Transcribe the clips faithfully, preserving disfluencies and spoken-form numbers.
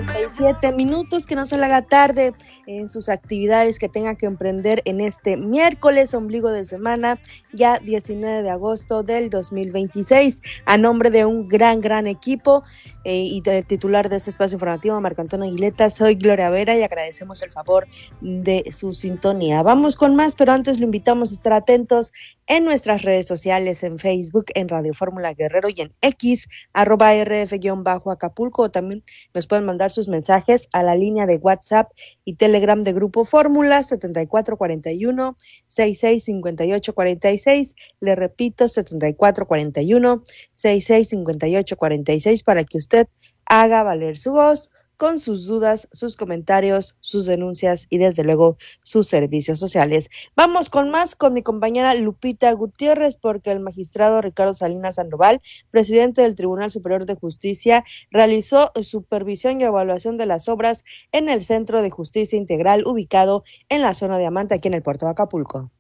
cuarenta y siete minutos, que no se le haga tarde en sus actividades que tenga que emprender en este miércoles, ombligo de semana, ya diecinueve de agosto del dos mil veintiséis. A nombre de un gran, gran equipo eh, y de titular de este espacio informativo, Marco Antonio Aguileta, soy Gloria Vera y agradecemos el favor de su sintonía. Vamos con más, pero antes lo invitamos a estar atentos en nuestras redes sociales, en Facebook, en Radio Fórmula Guerrero y en X, arroba rf-acapulco, o también nos pueden mandar sus mensajes a la línea de WhatsApp y Telegram de Grupo Fórmula setenta y cuatro cuarenta y uno, sesenta y seis cincuenta y ocho cuarenta y seis. Le repito, setenta y cuatro cuarenta y uno, sesenta y seis cincuenta y ocho cuarenta y seis, para que usted haga valer su voz con sus dudas, sus comentarios, sus denuncias y desde luego sus servicios sociales. Vamos con más con mi compañera Lupita Gutiérrez, porque el magistrado Ricardo Salinas Sandoval, presidente del Tribunal Superior de Justicia, realizó supervisión y evaluación de las obras en el Centro de Justicia Integral ubicado en la zona Diamante, aquí en el puerto de Acapulco.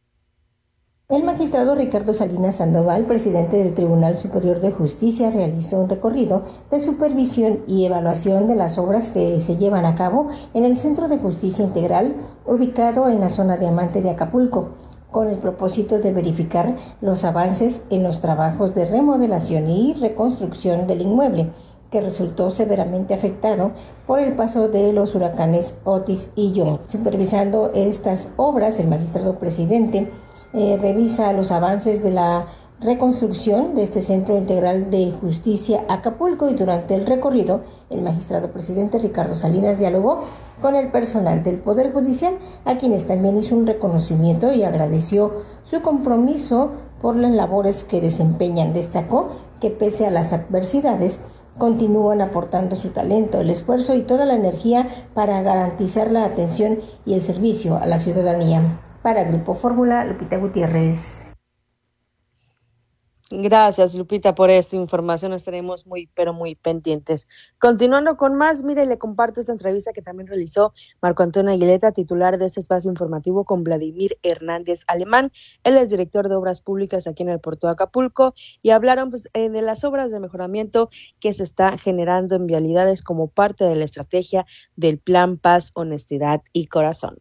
El magistrado Ricardo Salinas Sandoval, presidente del Tribunal Superior de Justicia, realizó un recorrido de supervisión y evaluación de las obras que se llevan a cabo en el Centro de Justicia Integral, ubicado en la zona Diamante de Acapulco, con el propósito de verificar los avances en los trabajos de remodelación y reconstrucción del inmueble, que resultó severamente afectado por el paso de los huracanes Otis y John. Supervisando estas obras, el magistrado presidente Eh, revisa los avances de la reconstrucción de este Centro Integral de Justicia Acapulco, y durante el recorrido el magistrado presidente Ricardo Salinas dialogó con el personal del Poder Judicial, a quienes también hizo un reconocimiento y agradeció su compromiso por las labores que desempeñan. Destacó que pese a las adversidades continúan aportando su talento, el esfuerzo y toda la energía para garantizar la atención y el servicio a la ciudadanía. Para Grupo Fórmula, Lupita Gutiérrez. Gracias, Lupita, por esta información. Estaremos muy, pero muy pendientes. Continuando con más, mire, le comparto esta entrevista que también realizó Marco Antonio Aguileta, titular de este espacio informativo, con Vladimir Hernández Alemán. Él es director de Obras Públicas aquí en el puerto de Acapulco, y hablaron pues, eh, de las obras de mejoramiento que se está generando en vialidades como parte de la estrategia del Plan Paz, Honestidad y Corazón.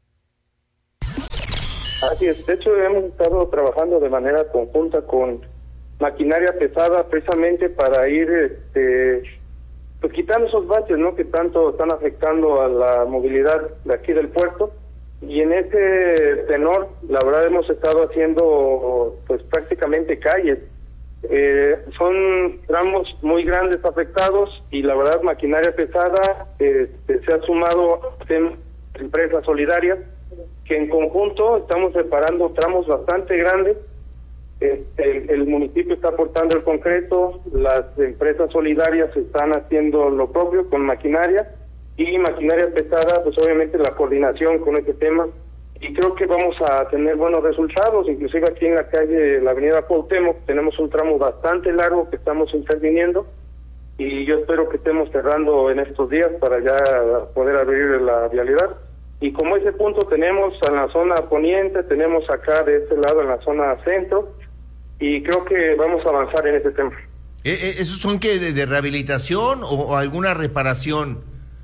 Así es, de hecho hemos estado trabajando de manera conjunta con maquinaria pesada precisamente para ir este, pues quitando esos baches, ¿no?, que tanto están afectando a la movilidad de aquí del puerto, y en ese tenor la verdad hemos estado haciendo pues prácticamente calles. Eh, son tramos muy grandes afectados, y la verdad maquinaria pesada este, se ha sumado a empresas solidarias que en conjunto estamos separando tramos bastante grandes. Este, el, el municipio está aportando el concreto, las empresas solidarias están haciendo lo propio con maquinaria, y maquinaria pesada, pues obviamente la coordinación con este tema, y creo que vamos a tener buenos resultados. Inclusive aquí en la calle, la avenida Cuauhtémoc, tenemos un tramo bastante largo que estamos interviniendo, y yo espero que estemos cerrando en estos días para ya poder abrir la vialidad. Y como ese punto tenemos en la zona poniente, tenemos acá de este lado en la zona centro, y creo que vamos a avanzar en ese tema. ¿Eh, ¿Esos son que de, de rehabilitación o, o alguna reparación?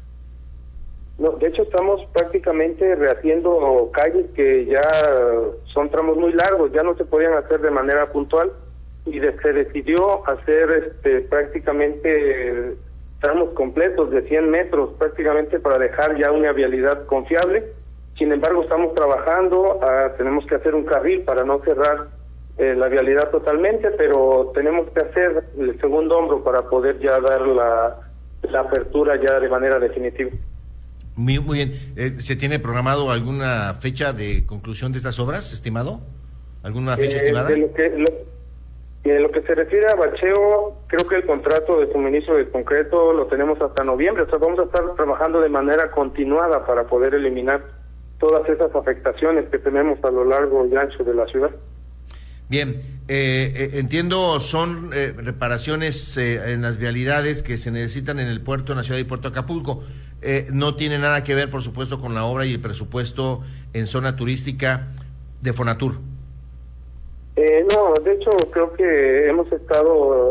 No, de hecho estamos prácticamente rehaciendo calles que ya son tramos muy largos, ya no se podían hacer de manera puntual, y de, se decidió hacer este prácticamente tramos completos de cien metros prácticamente para dejar ya una vialidad confiable. Sin embargo, estamos trabajando, uh, tenemos que hacer un carril para no cerrar eh, la vialidad totalmente, pero tenemos que hacer el segundo hombro para poder ya dar la, la apertura ya de manera definitiva. Muy, muy bien. Eh, ¿Se tiene programado alguna fecha de conclusión de estas obras, estimado? ¿Alguna fecha eh, estimada? De lo que, lo, Y en lo que se refiere a bacheo, creo que el contrato de suministro de concreto lo tenemos hasta noviembre. O sea, vamos a estar trabajando de manera continuada para poder eliminar todas esas afectaciones que tenemos a lo largo y ancho de la ciudad. Bien, eh, eh, entiendo, son eh, reparaciones eh, en las vialidades que se necesitan en el puerto, en la ciudad de Puerto Acapulco. Eh, no tiene nada que ver, por supuesto, con la obra y el presupuesto en zona turística de Fonatur. Eh, no, de hecho creo que hemos estado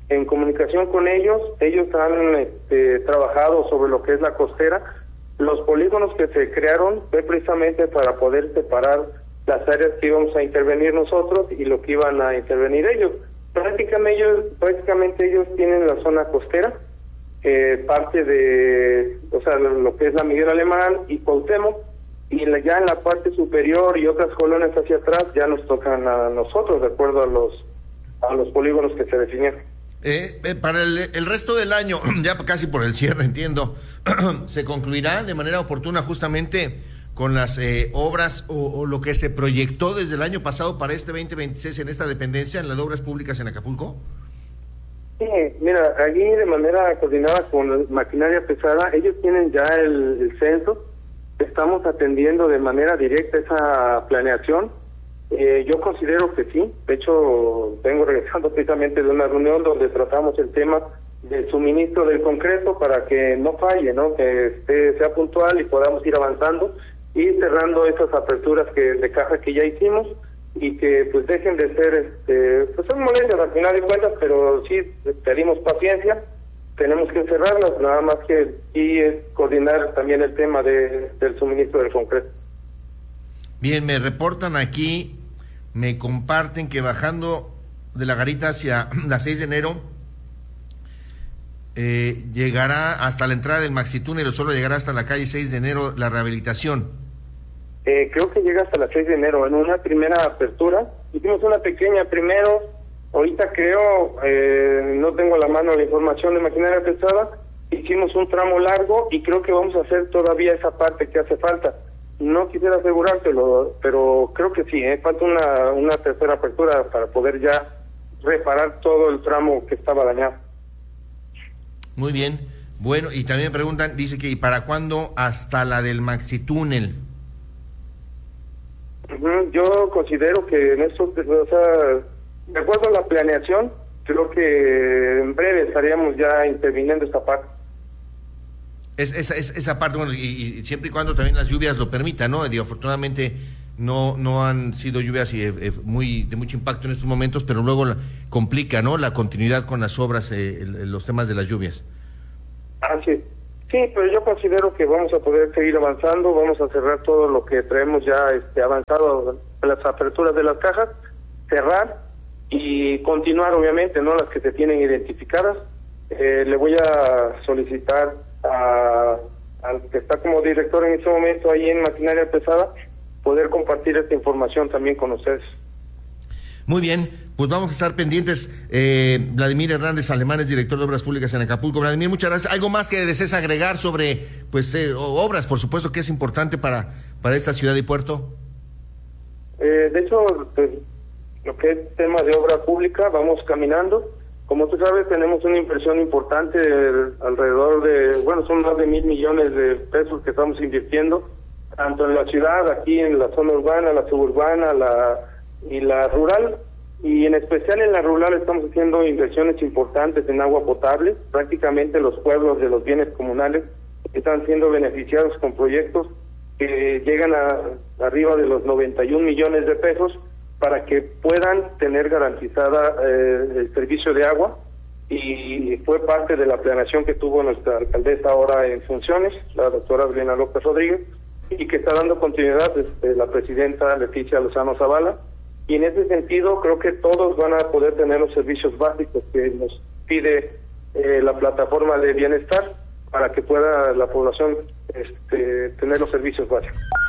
en comunicación con ellos. Ellos han este, trabajado sobre lo que es la costera. Los polígonos que se crearon fue precisamente para poder separar las áreas que íbamos a intervenir nosotros y lo que iban a intervenir ellos. Prácticamente ellos, prácticamente ellos tienen la zona costera, eh, parte de, o sea, lo que es la Miguel Alemán y Cuauhtémoc, y la, ya en la parte superior y otras colonias hacia atrás ya nos tocan a nosotros, de acuerdo a los a los polígonos que se definieron. Eh, eh, para el, el resto del año, ya casi por el cierre, entiendo, ¿se concluirá de manera oportuna justamente con las eh, obras o, o lo que se proyectó desde el año pasado para este veinte veintiséis en esta dependencia, en las obras públicas en Acapulco? Sí, mira, allí de manera coordinada con maquinaria pesada, ellos tienen ya el, el censo, estamos atendiendo de manera directa esa planeación. Eh, yo considero que sí, de hecho vengo regresando precisamente de una reunión donde tratamos el tema del suministro del concreto para que no falle, ¿no? Que esté, sea puntual y podamos ir avanzando y cerrando esas aperturas que de caja que ya hicimos y que pues dejen de ser, este, pues son molestias al final de cuentas, pero sí pedimos paciencia, tenemos que cerrarlas, nada más que y es coordinar también el tema de, del suministro del concreto. Bien, me reportan aquí, me comparten que bajando de la garita hacia la seis de enero, eh, llegará hasta la entrada del Maxitúnel o solo llegará hasta la calle seis de enero la rehabilitación. Eh, creo que llega hasta la seis de enero, en una primera apertura, hicimos una pequeña primero, ahorita creo, eh, no tengo a la mano la información de maquinaria pesada, hicimos un tramo largo y creo que vamos a hacer todavía esa parte que hace falta. No quisiera asegurártelo, pero creo que sí, ¿eh? Falta una, una tercera apertura para poder ya reparar todo el tramo que estaba dañado. Muy bien, bueno, y también me preguntan, dice que ¿y para cuándo hasta la del Maxitúnel? Uh-huh. Yo considero que en esto, o sea, de acuerdo a la planeación, creo que en breve estaríamos ya interviniendo esta parte. Es, esa, es, esa parte, bueno, y, y siempre y cuando también las lluvias lo permitan, ¿no? Digo, afortunadamente no no han sido lluvias y, eh, muy de mucho impacto en estos momentos, pero luego la, complica, ¿no? La continuidad con las obras, eh, el, los temas de las lluvias. Ah, sí. Sí, pero yo considero que vamos a poder seguir avanzando, vamos a cerrar todo lo que traemos ya este, avanzado, las aperturas de las cajas, cerrar y continuar, obviamente, ¿no? Las que se tienen identificadas. Eh, le voy a solicitar a, al que está como director en este momento ahí en maquinaria pesada, poder compartir esta información también con ustedes. Muy bien, pues vamos a estar pendientes. eh, Vladimir Hernández Alemán es director de Obras Públicas en Acapulco. Vladimir, muchas gracias. ¿Algo más que desees agregar sobre pues eh, obras, por supuesto, que es importante para, para esta ciudad y puerto? Eh, de hecho, pues, lo que es tema de obra pública, vamos caminando. Como tú sabes, tenemos una inversión importante, de, alrededor de, bueno, son más de mil millones de pesos que estamos invirtiendo, tanto en la ciudad, aquí en la zona urbana, la suburbana, la y la rural, y en especial en la rural estamos haciendo inversiones importantes en agua potable. Prácticamente los pueblos de los bienes comunales están siendo beneficiados con proyectos que llegan a arriba de los noventa y un millones de pesos para que puedan tener garantizada eh, el servicio de agua, y fue parte de la planeación que tuvo nuestra alcaldesa ahora en funciones, la doctora Adriana López Rodríguez, y que está dando continuidad desde la presidenta Leticia Lozano Zavala. Y en ese sentido creo que todos van a poder tener los servicios básicos que nos pide eh, la plataforma de bienestar para que pueda la población este, tener los servicios básicos.